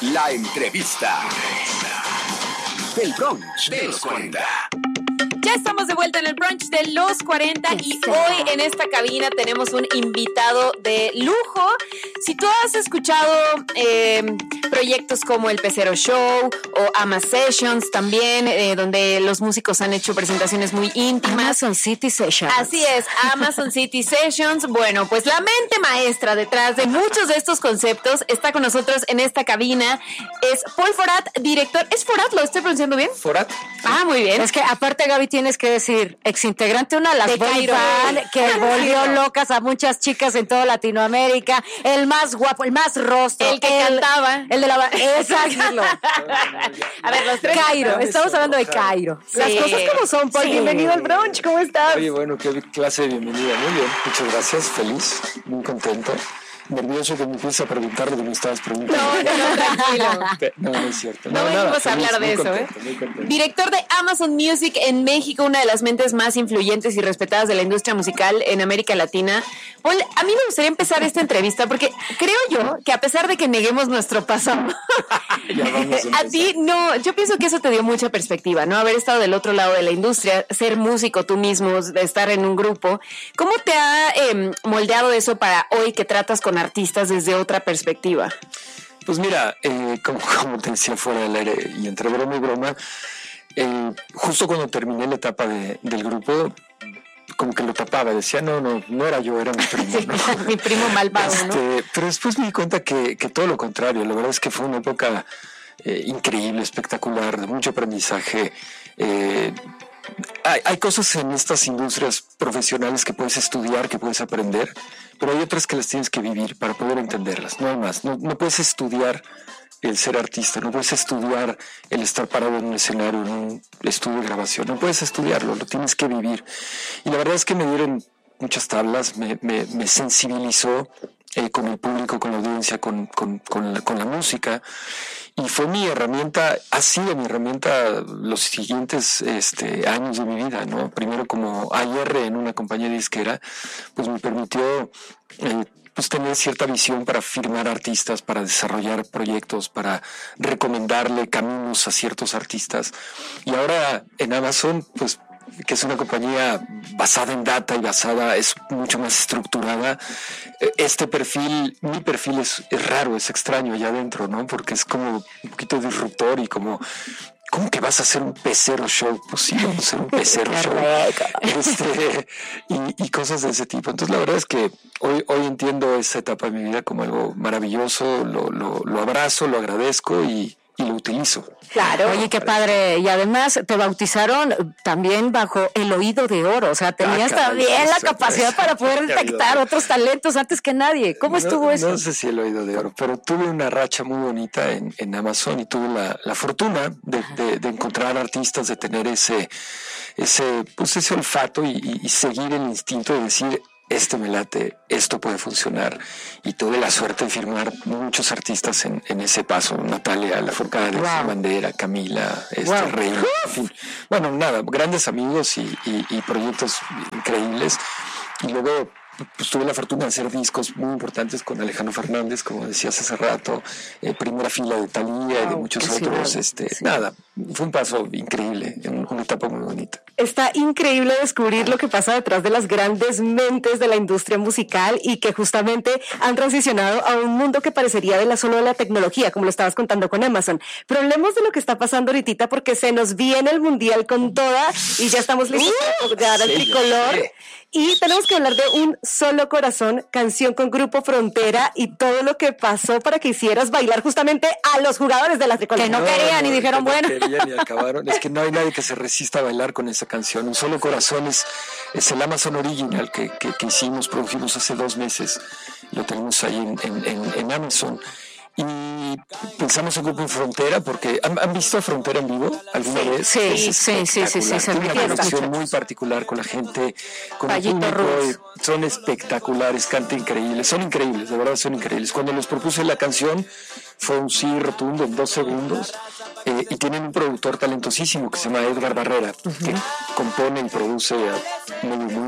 La entrevista. El brunch de los 40. Ya estamos de vuelta en el brunch de los 40 y hoy en esta cabina tenemos un invitado de lujo. Si tú has escuchado proyectos como el Pecero Show o Ama Sessions también, donde los músicos han hecho presentaciones muy íntimas. Amazon City Sessions. Así es, Amazon City Sessions. Bueno, pues la mente maestra detrás de muchos de estos conceptos está con nosotros en esta cabina. Es Paul Forat, director. ¿Es Forat? ¿Lo estoy pronunciando bien? Forat. Ah, muy bien. Es que aparte, Gaby, tienes que decir, exintegrante de una de las boy band que volvió locas a muchas chicas en toda Latinoamérica, el más guapo, el más rostro, el que cantaba, el de la exacto. A ver, los tres. Cairo, estamos hablando de Cairo. Sí. Las cosas como son, Paul. Sí. Bienvenido al brunch, ¿cómo estás? Oye, bueno, qué clase de bienvenida. Muy bien, muchas gracias, feliz, muy contento. Nervioso que me empieces a preguntar lo que me estabas preguntando. No, tranquilo. No es cierto. No venimos a hablar de eso, muy contento. Director de Amazon Music en México, una de las mentes más influyentes y respetadas de la industria musical en América Latina. Paul, a mí me gustaría empezar esta entrevista porque creo yo que a pesar de que neguemos nuestro pasado, a ti no, yo pienso que eso te dio mucha perspectiva, ¿no? Haber estado del otro lado de la industria, ser músico tú mismo, de estar en un grupo. ¿Cómo te ha moldeado eso para hoy que tratas con artistas desde otra perspectiva? Pues mira, como te decía fuera del aire y entre broma y broma, justo cuando terminé la etapa del grupo, como que lo tapaba, decía, no era yo, era mi primo, ¿no? Mi primo malvado, ¿no? Pero después me di cuenta que todo lo contrario, la verdad es que fue una época increíble, espectacular, de mucho aprendizaje. Hay cosas en estas industrias profesionales que puedes estudiar, que puedes aprender, pero hay otras que las tienes que vivir para poder entenderlas, no hay más. No puedes estudiar el ser artista, no puedes estudiar el estar parado en un escenario, en un estudio de grabación, no puedes estudiarlo, lo tienes que vivir. Y la verdad es que me dieron muchas tablas, me sensibilizó con el público, con la audiencia, con la música. Y fue mi herramienta, ha sido mi herramienta los siguientes años de mi vida, ¿no? Primero como AR en una compañía disquera, pues me permitió pues tener cierta visión para firmar artistas, para desarrollar proyectos, para recomendarle caminos a ciertos artistas. Y ahora en Amazon, pues que es una compañía basada en data y es mucho más estructurada. Mi perfil es raro, es extraño allá adentro, ¿no? Porque es como un poquito disruptor y ¿cómo que vas a hacer un pecero show? Pues sí, vamos a hacer un pecero show. Y cosas de ese tipo. Entonces la verdad es que hoy entiendo esa etapa de mi vida como algo maravilloso, lo abrazo, lo agradezco y lo utilizo. Claro. Oye, qué padre. Y además te bautizaron también bajo el oído de oro. O sea, tenías también la capacidad para poder detectar otros talentos antes que nadie. ¿Cómo estuvo eso? No sé si el oído de oro, pero tuve una racha muy bonita en Amazon y tuve la fortuna de encontrar artistas, de tener ese olfato y seguir el instinto de decir, me late, esto puede funcionar. Y tuve la suerte de firmar muchos artistas en ese paso. Natalia Lafourcade, Bandera, Camila, Rey, en fin. Bueno, nada, grandes amigos y proyectos increíbles. Y luego pues tuve la fortuna de hacer discos muy importantes con Alejandro Fernández, como decías hace rato, primera fila de Thalía y de muchos otros. Nada, fue un paso increíble, una etapa muy bonita. Está increíble descubrir lo que pasa detrás de las grandes mentes de la industria musical y que justamente han transicionado a un mundo que parecería solo de la tecnología, como lo estabas contando con Amazon. Pero hablemos de lo que está pasando ahorita porque se nos viene el Mundial con toda y ya estamos listos para colgar al tricolor. Y tenemos que hablar de Un Solo Corazón, canción con Grupo Frontera y todo lo que pasó para que hicieras bailar justamente a los jugadores de la tricolor. Que no querían y dijeron, bueno. No querían y acabaron. Es que no hay nadie que se resista a bailar con esa canción. Un Solo Corazón es el Amazon Original que hicimos, produjimos hace 2 meses. Lo tenemos ahí en Amazon. Y pensamos en Grupo Frontera porque ¿han visto Frontera en vivo alguna vez? Sí. Tiene una conexión muy particular con la gente, con el público. Son espectaculares, cantan increíbles, son increíbles, de verdad son increíbles. Cuando les propuse la canción fue un sí rotundo en 2 segundos. Y tienen un productor talentosísimo que se llama Edgar Barrera, que compone y produce a medio mundo y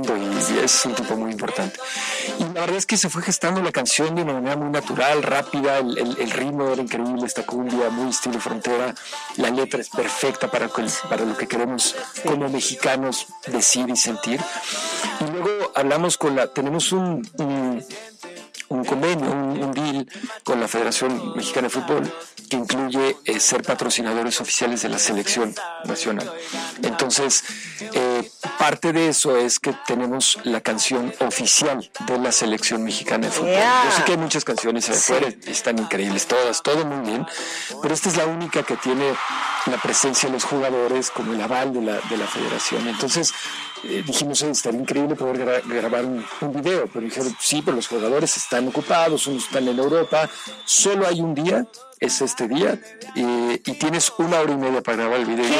es un tipo muy importante. Y la verdad es que se fue gestando la canción de una manera muy natural, rápida, el ritmo era increíble, esta cumbia muy estilo Frontera, la letra es perfecta para lo que queremos como mexicanos decir y sentir. Y luego hablamos tenemos un convenio, un deal con la Federación Mexicana de Fútbol que incluye ser patrocinadores oficiales de la selección nacional. Entonces, parte de eso es que tenemos la canción oficial de la selección mexicana de fútbol. Yo sé que hay muchas canciones afuera, están increíbles todas, todo muy bien, pero esta es la única que tiene la presencia de los jugadores como el aval de la federación. Entonces, dijimos, estaría increíble poder grabar un video, pero dijeron, sí, pero los jugadores están ocupados, unos están en Europa, solo hay un día, es este día, y tienes 1 hora y media para grabar el video.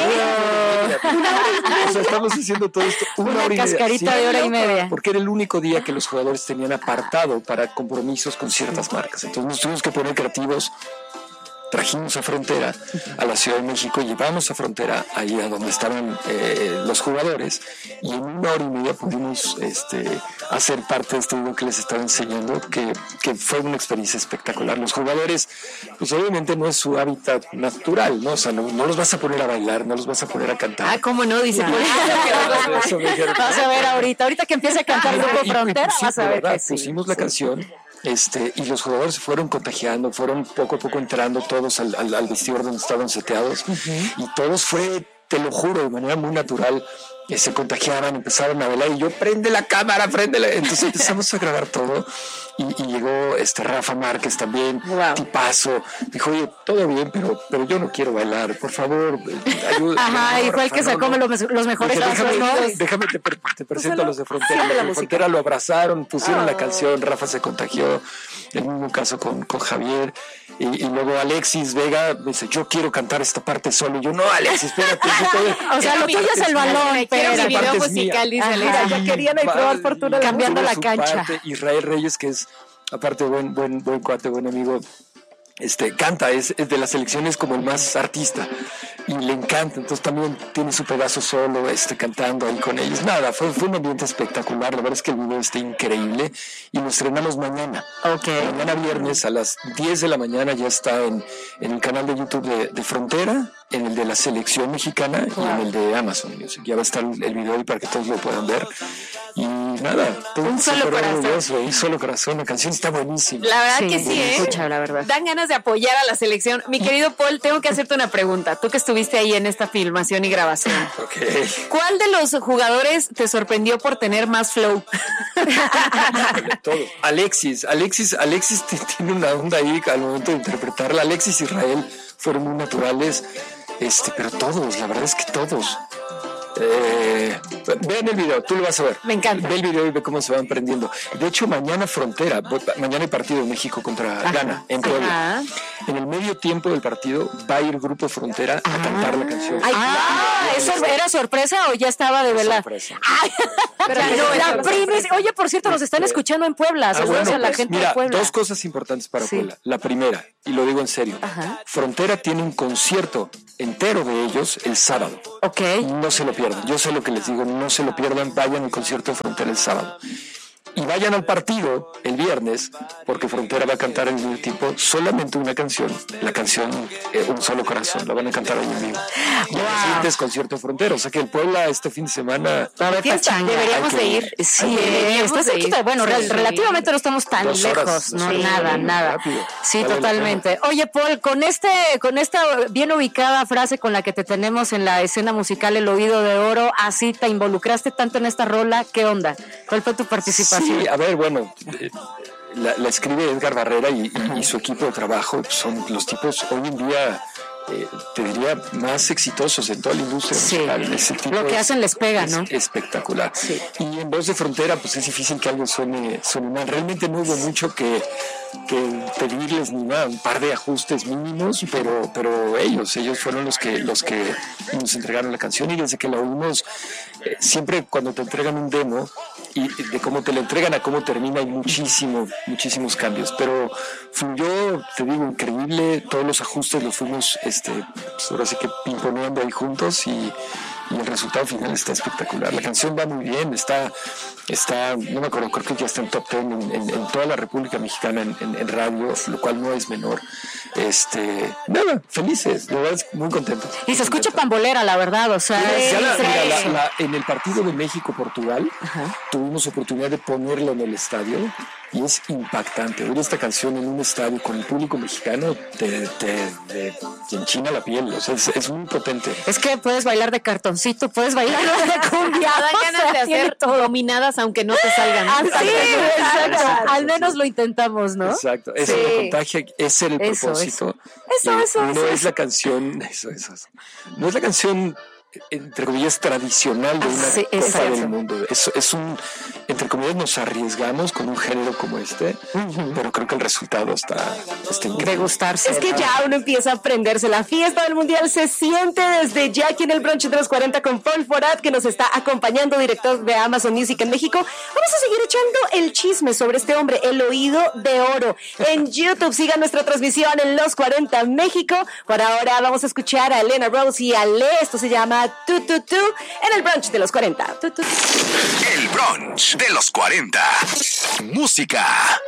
O sea, estamos haciendo todo esto una hora y media. Cascarita de hora y media. Porque era el único día que los jugadores tenían apartado para compromisos con ciertas marcas. Entonces nos tuvimos que poner creativos. Trajimos a Frontera a la Ciudad de México, llevamos a Frontera ahí a donde estaban los jugadores, y en 1 hora y media pudimos hacer parte de este video que les estaba enseñando, que fue una experiencia espectacular. Los jugadores, pues obviamente no es su hábitat natural, ¿no? O sea, no los vas a poner a bailar, no los vas a poner a cantar. Ah, ¿cómo no? Dice, vas a ver ahorita que empiece a cantar Grupo Frontera, vas a ver que sí. Pusimos la canción. Y los jugadores se fueron contagiando, fueron poco a poco entrando todos al vestidor donde estaban seteados, y todos fue, te lo juro, de manera muy natural, se contagiaban, empezaron a bailar, y yo, prende la cámara, préndela. Entonces empezamos a grabar todo, y llegó Rafa Márquez también, tipazo, dijo, oye, todo bien, pero yo no quiero bailar, por favor, ayúdame. Ajá, y fue el que sacó los mejores pasos. Déjame te presento a los de Frontera. Los de Frontera lo abrazaron, pusieron la canción, Rafa se contagió, el mismo caso con Javier, y luego Alexis Vega me dice, yo quiero cantar esta parte solo, y yo, no, Alexis, espérate. O sea, lo tuyo es el balón, pero el video musical, dice Alexis. Ya querían ahí probar fortuna cambiando la cancha. Israel Reyes, que es aparte buen cuate, buen amigo, canta, es de las selecciones como el más artista, y le encanta, entonces también tiene su pedazo solo, cantando ahí con ellos. Nada, fue un ambiente espectacular, la verdad es que el video está increíble, y lo estrenamos mañana. Mañana viernes a las 10 de la mañana ya está en el canal de YouTube de Frontera, en el de la selección mexicana y en el de Amazon Music. Ya va a estar el video ahí para que todos lo puedan ver. Y nada, un solo corazón. Un solo corazón, la canción está buenísima. La verdad que sí, escucha, la verdad. Dan ganas de apoyar a la selección. Mi querido Paul, tengo que hacerte una pregunta. Tú que estuviste ahí en esta filmación y grabación. Okay. ¿Cuál de los jugadores te sorprendió por tener más flow? Todo. Alexis tiene una onda ahí al momento de interpretarla. Alexis y Israel fueron muy naturales, pero todos, la verdad es que todos. Vean el video, tú lo vas a ver. Me encanta. Ve el video y ve cómo se van prendiendo. De hecho, mañana hay partido de México contra Ghana en Puebla. En el medio tiempo del partido va a ir Grupo Frontera a cantar la canción. ¿Eso era sorpresa o ya estaba de verdad? Sorpresa. Pero la primicia. Oye, por cierto, nos están escuchando en Puebla. Saludos a la gente de Puebla. Dos cosas importantes para Puebla. La primera, y lo digo en serio, Frontera tiene un concierto entero de ellos el sábado. No se lo pierdan. Yo sé lo que les digo, no se lo pierdan. Vayan al concierto de Frontera el sábado. Y vayan al partido el viernes, porque Frontera va a cantar al mismo tiempo solamente una canción, la canción Un Solo Corazón, la van a cantar ahí en vivo. Y el siguiente es concierto de Frontera, o sea que el Puebla este fin de semana... Deberíamos de ir. Sí, está cerquita. Bueno, relativamente no estamos tan lejos, no, nada. Rápido. Sí, vale, totalmente. Oye, Paul, con esta bien ubicada frase con la que te tenemos en la escena musical El Oído de Oro, así te involucraste tanto en esta rola, ¿qué onda? ¿Cuál fue tu participación? Sí, a ver, bueno, la escribe Edgar Barrera y su equipo de trabajo son los tipos hoy en día, te diría, más exitosos en toda la industria musical. Ese tipo lo que hacen les pega, ¿no? Espectacular. Sí. Y en Voz de Frontera, pues es difícil que algo suene mal. Realmente no hubo mucho que pedirles ni nada, un par de ajustes mínimos, pero ellos fueron los que nos entregaron la canción, y desde que la oímos, siempre cuando te entregan un demo y de cómo te la entregan a cómo termina hay muchísimos cambios, pero fluyó, te digo, increíble. Todos los ajustes los fuimos pues ahora sí que pimponeando ahí juntos, y y el resultado final está espectacular. La canción va muy bien, está no me acuerdo, creo que ya está en top 10 en toda la República Mexicana en radio, lo cual no es menor. Nada, felices, de verdad, muy contentos. Y se escucha pambolera, la verdad, o sea, en el partido de México-Portugal tuvimos oportunidad de ponerlo en el estadio y es impactante. Oír esta canción en un estadio con el público mexicano te enchina la piel, o sea, es muy potente. Es que puedes bailar de cartoncito, puedes bailar de cumbia. Dan ganas de hacer dominadas aunque no te salgan. Sí, exacto. Al menos lo intentamos, ¿no? Exacto, eso lo contagia, ese era el propósito. Eso. No es la canción, no es la canción, entre comillas, tradicional de una cosa del mundo. Es un, entre comillas, nos arriesgamos con un género como este, pero creo que el resultado está increíble. De gustarse. Es que ya uno empieza a aprenderse. La fiesta del mundial se siente desde ya aquí en el brunch de los 40 con Paul Forat, que nos está acompañando, director de Amazon Music en México. Vamos a seguir echando el chisme sobre este hombre, el oído de oro. En YouTube, sigan nuestra transmisión en Los 40 México. Por ahora vamos a escuchar a Elena Rose y a Le. Esto se llama Tu, tu, tu, en el brunch de los 40. Tu, tu, tu. El brunch de los 40. Música.